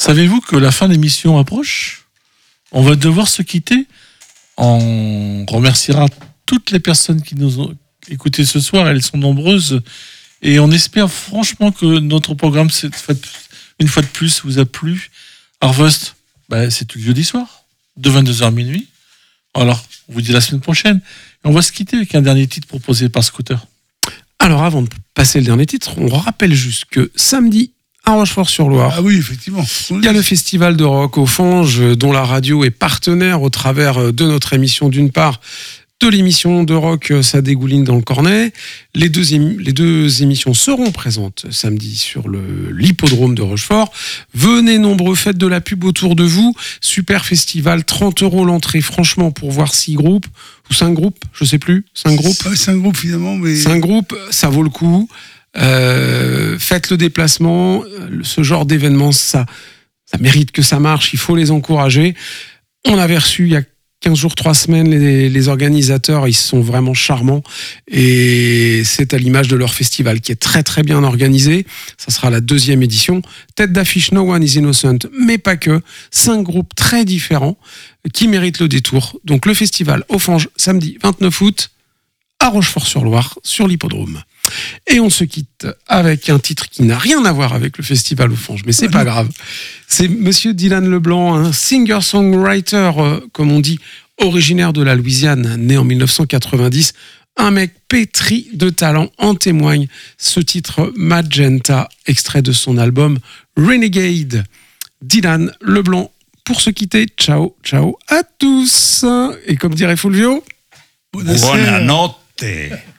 Savez-vous que la fin de l'émission approche ? On va devoir se quitter. On remerciera toutes les personnes qui nous ont écoutés ce soir. Elles sont nombreuses. Et on espère franchement que notre programme, une fois de plus, vous a plu. Harvest, c'est tout le jeudi soir, de 22h à minuit. Alors, on vous dit la semaine prochaine. Et on va se quitter avec un dernier titre proposé par Scooter. Alors, avant de passer le dernier titre, on rappelle juste que samedi, à Rochefort-sur-Loire. Ah oui, effectivement. Il y a le festival de rock au Fange, dont la radio est partenaire au travers de notre émission d'une part, de l'émission de rock Ça dégouline dans le cornet. Les deux émissions seront présentes samedi sur l'hippodrome de Rochefort. Venez nombreux, faites de la pub autour de vous. Super festival, 30 € l'entrée. Franchement, pour voir 6 groupes, ou 5 groupes, je sais plus, 5 groupes. Ouais, 5 groupes finalement. Mais... 5 groupes, ça vaut le coup. Faites le déplacement. Ce genre d'événement, ça mérite que ça marche. Il faut les encourager. On avait reçu il y a 15 jours, 3 semaines, les organisateurs, ils sont vraiment charmants et c'est à l'image de leur festival qui est très très bien organisé. Ça sera la 2e édition. Tête d'affiche No One is Innocent, mais pas que. 5 groupes très différents qui méritent le détour. Donc le festival au Fange, samedi 29 août, à Rochefort-sur-Loire, sur l'hippodrome. Et on se quitte avec un titre qui n'a rien à voir avec le festival au Fange, mais c'est pas grave. C'est Monsieur Dylan Leblanc, un singer-songwriter, comme on dit, originaire de la Louisiane, né en 1990. Un mec pétri de talent, en témoigne ce titre Magenta, extrait de son album Renegade. Dylan Leblanc, pour se quitter, ciao, ciao à tous. Et comme dirait Fulvio, Buonanotte.